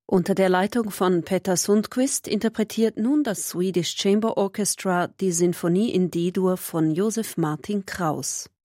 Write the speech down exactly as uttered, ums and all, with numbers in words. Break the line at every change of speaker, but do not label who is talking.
Unter der Leitung von Petter Sundqvist interpretiert nun das Swedish Chamber Orchestra die Sinfonie in D-Dur von Josef Martin Kraus.